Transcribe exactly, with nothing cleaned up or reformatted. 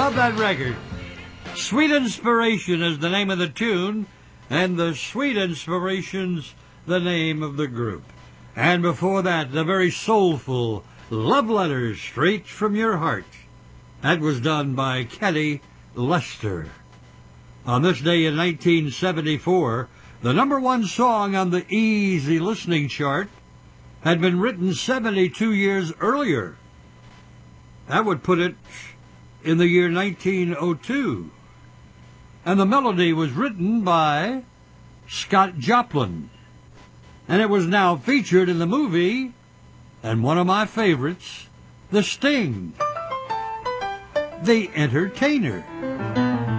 Love that record. Sweet Inspiration is the name of the tune, and the Sweet Inspiration's the name of the group. And before that, the very soulful Love Letters Straight from Your Heart. That was done by Kenny Lester. On this day in nineteen seventy-four, the number one song on the Easy Listening chart had been written seventy-two years earlier. That would put it in the year nineteen oh two. And the melody was written by Scott Joplin. And it was now featured in the movie, and one of my favorites, The Sting, The Entertainer.